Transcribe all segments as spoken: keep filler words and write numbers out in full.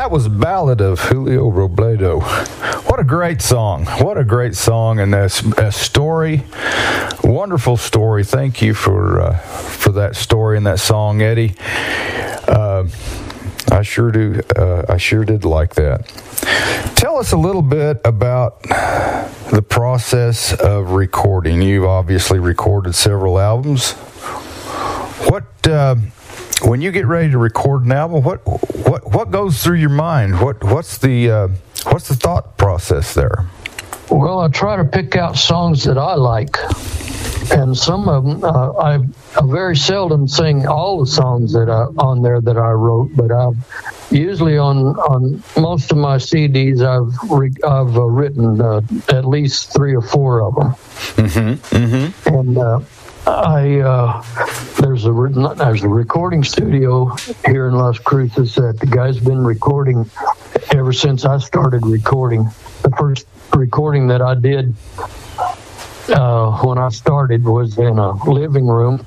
That was Ballad of Julio Robledo. What a great song. What a great song, and a, a story, wonderful story. Thank you for uh, for that story and that song, Eddie. Uh, I sure do. Uh, I sure did like that. Tell us a little bit about the process of recording. You've obviously recorded several albums. What, uh, when you get ready to record an album, what what what goes through your mind? What what's the uh, what's the thought process there? Well, I try to pick out songs that I like, and some of them uh, I, I very seldom sing all the songs that I, on there that I wrote, but I usually on on most of my C Ds I've re, I've uh, written uh, at least three or four of them, mm-hmm, mm-hmm. and. Uh, I uh, there's a there's a recording studio here in Las Cruces that the guy's been recording ever since I started recording. The first recording that I did uh, when I started was in a living room,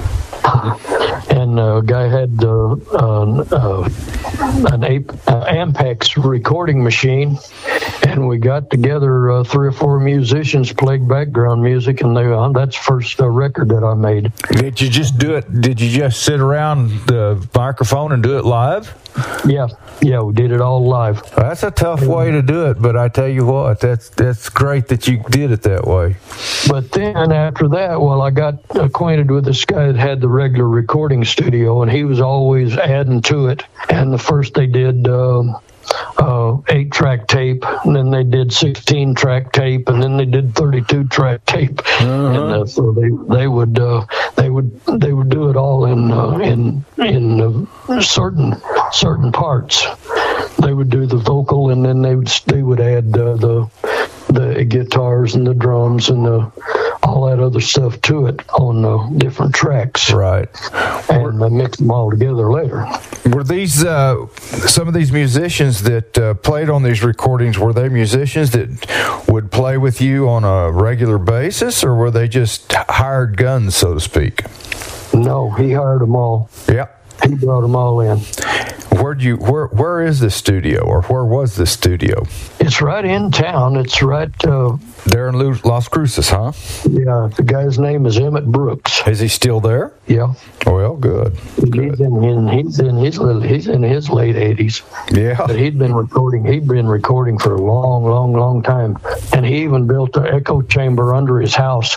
and a guy had uh, uh, uh, an uh, Ampex recording machine. And we got together uh, three or four musicians, played background music, and they, uh, that's the first uh, record that I made. Did you just do it? Did you just sit around the microphone and do it live? Yeah, yeah, we did it all live. That's a tough way to do it, but I tell you what, that's that's great that you did it that way. But then after that, well, I got acquainted with this guy that had the regular recording studio, and he was always adding to it. And the first they did... Uh, Uh, eight track tape, and then they did sixteen track tape, and then they did thirty-two track tape, uh-huh. and uh, so they they would uh, they would they would do it all in uh, in in uh, certain certain parts. They would do the vocal, and then they would they would add uh, the the guitars and the drums and the all that other stuff to it on uh, different tracks, right? And uh, mix them all together later. Were these uh, some of these musicians that uh, played on these recordings? Were they musicians that would play with you on a regular basis, or were they just hired guns, so to speak? No, he hired them all. Yeah, he brought them all in. Where'd you where where is the studio, or where was the studio? It's right in town. It's right uh, there in Las Cruces, huh? Yeah, the guy's name is Emmett Brooks. Is he still there? Yeah. Well, good. He's good. in, in he's in his little, he's in his late eighties. Yeah. But he'd been recording. He'd been recording for a long, long, long time, and he even built an echo chamber under his house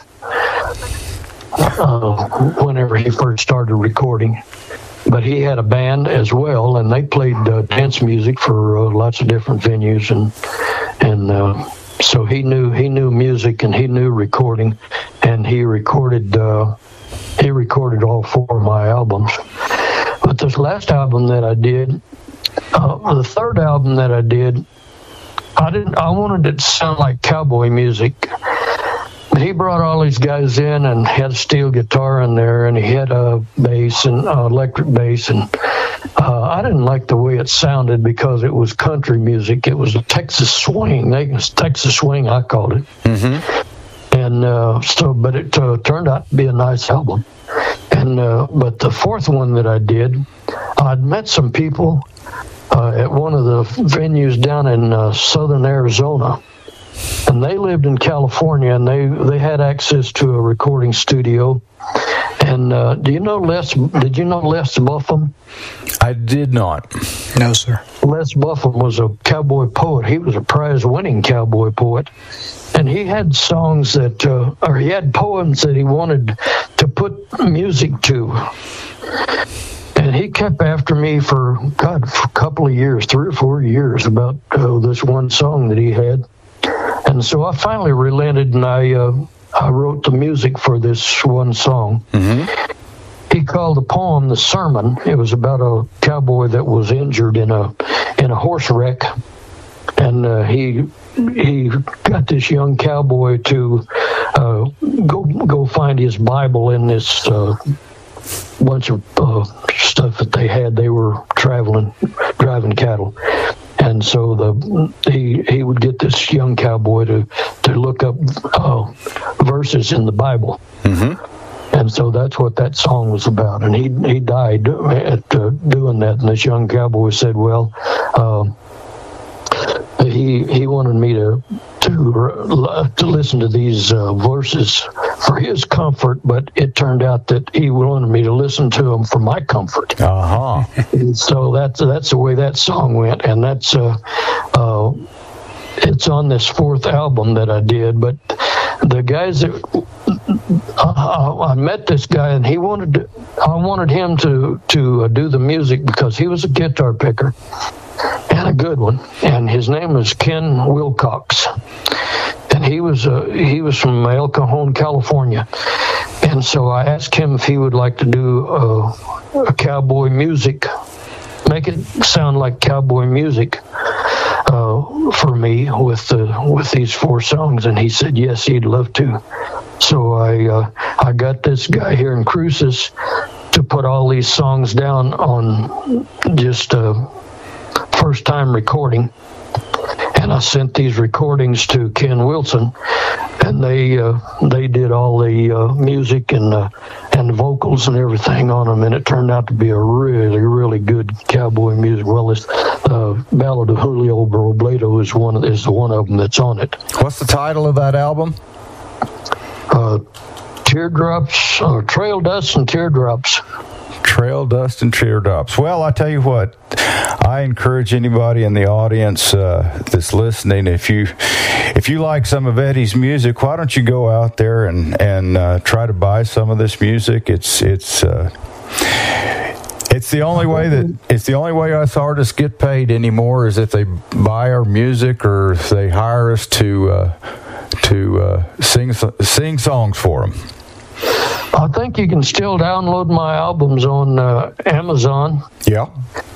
uh, whenever he first started recording. But he had a band as well, and they played uh, dance music for uh, lots of different venues, and and uh, so he knew he knew music and he knew recording, and he recorded uh, he recorded all four of my albums. But this last album that I did, uh, the third album that I did, I didn't I wanted it to sound like cowboy music. He brought all these guys in and had a steel guitar in there, and he had a bass and uh, electric bass, and uh, I didn't like the way it sounded because it was country music. It was a Texas swing. They Texas swing, I called it. Mm-hmm. And uh, so, but it uh, turned out to be a nice album. And uh, but the fourth one that I did, I'd met some people uh, at one of the venues down in uh, southern Arizona. And they lived in California, and they, they had access to a recording studio. And uh, do you know Les? Did you know Les Buffum? I did not. No, sir. Les Buffum was a cowboy poet. He was a prize-winning cowboy poet, and he had songs that, uh, or he had poems that he wanted to put music to. And he kept after me for God, for a couple of years, three or four years, about uh, this one song that he had. And so I finally relented, and I uh, I wrote the music for this one song. Mm-hmm. He called the poem "The Sermon." It was about a cowboy that was injured in a in a horse wreck, and uh, he he got this young cowboy to uh, go go find his Bible in this uh, bunch of uh, stuff that they had. They were traveling, driving cattle. And so the he he would get this young cowboy to, to look up uh, verses in the Bible. Mm-hmm. And so that's what that song was about. And he he died at uh, doing that. And this young cowboy said, well, uh, he he wanted me to to to listen to these uh, verses for his comfort, but it turned out that he wanted me to listen to them for my comfort. Uh huh. So that's that's the way that song went, and that's uh, uh, it's on this fourth album that I did. But the guys that uh, I met this guy, and he wanted to, I wanted him to to uh, do the music because he was a guitar picker and a good one, and his name was Ken Wilcox, and he was uh, he was from El Cajon, California. And so I asked him if he would like to do uh, a cowboy music, make it sound like cowboy music uh, for me with the with these four songs, and he said yes, he'd love to. So I uh, I got this guy here in Cruces to put all these songs down on just uh, first time recording, and I sent these recordings to Ken Wilson, and they uh, they did all the uh, music and uh, and the vocals and everything on them, and it turned out to be a really really good cowboy music. Well, this uh, Ballad of Julio Robledo is one is the one of them that's on it. What's the title of that album? Uh, Teardrops, or Trail Dust and Teardrops. Trail Dust and Teardrops. Well, I tell you what, I encourage anybody in the audience uh, that's listening, if you if you like some of Eddie's music, why don't you go out there and and uh, try to buy some of this music? It's it's uh, it's the only way that it's the only way us artists get paid anymore is if they buy our music or if they hire us to uh, to uh, sing sing songs for them. I think you can still download my albums on uh, Amazon. Yeah.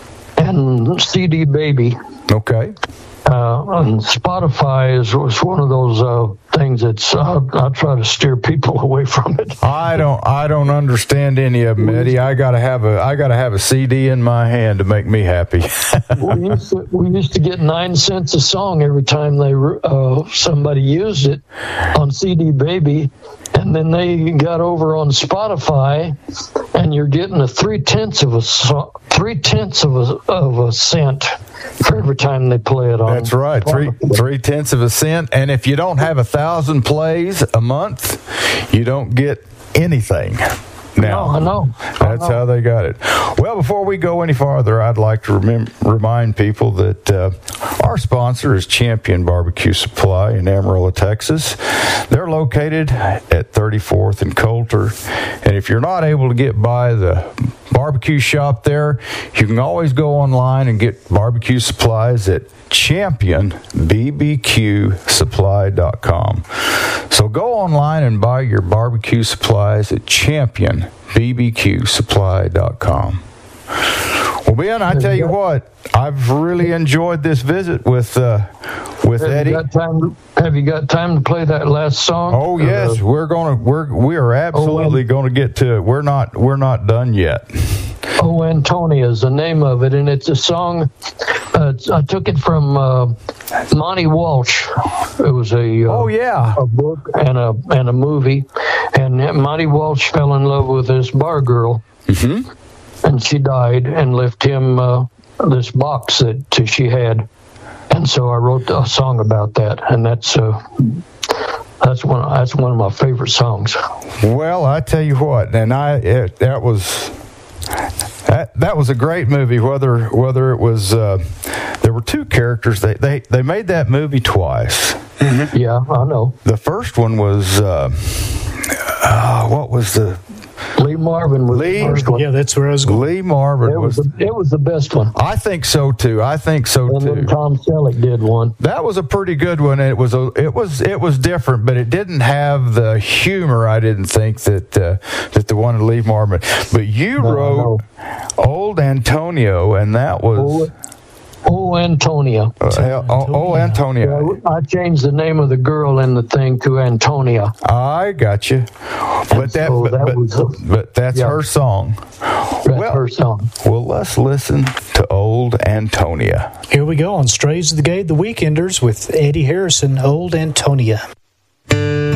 And C D Baby. Okay. Uh, and Spotify is was one of those uh, things that's uh, I try to steer people away from it. I don't I don't understand any of them, Eddie. I gotta have a I gotta have a C D in my hand to make me happy. we, used to, we used to get nine cents a song every time they uh, somebody used it on C D Baby, and then they got over on Spotify, and you're getting a three tenths of a so, three tenths of a of a cent for every time they play it on. That's right, three three tenths of a cent. And if you don't have a thousand plays a month, you don't get anything. Now, no, I know. That's I know. how they got it. Well, before we go any farther, I'd like to remem- remind people that uh, our sponsor is Champion Barbecue Supply in Amarillo, Texas. They're located at thirty-fourth and Coulter. And if you're not able to get by the barbecue shop there, you can always go online and get barbecue supplies at champion b b q supply dot com. So go online and buy your barbecue supplies at champion b b q supply dot com. Well, Ben, I tell you what, I've really enjoyed this visit with uh, with have Eddie. You got time, have you got time to play that last song? Oh yes, uh, we're gonna we're we are absolutely oh, um, going to get to it. We're not we're not done yet. Oh, Antonia is the name of it, and it's a song. Uh, I took it from uh, Monty Walsh. It was a uh, oh yeah a book and a and a movie, and Monty Walsh fell in love with this bar girl, mm-hmm. and she died and left him uh, this box that she had, and so I wrote a song about that, and that's uh, that's one that's one of my favorite songs. Well, I tell you what, and I it, that was. That that was a great movie. Whether whether it was uh, there were two characters. They, they they made that movie twice. Mm-hmm. Yeah, I know. The first one was uh, uh, what was the Lee Marvin was Lee, the first one. Yeah, that's where I was going. Lee Marvin it was, was the, it was the best one. I think so too. I think so and too. then Tom Selleck did one. That was a pretty good one. It was a it was it was different, but it didn't have the humor. I didn't think that uh, that the one with Lee Marvin. But you no, wrote no. Old Antonio, and that was. Oh, Oh, Antonia. Uh, oh, oh, Antonia. Yeah, I changed the name of the girl in the thing to Antonia. I got you. But that, so but, that but, was a, but that's yeah. her song. That's well, her song. Well, let's listen to Old Antonia. Here we go on Strays of the Gate, The Weekenders with Eddie Harrison, Old Antonia.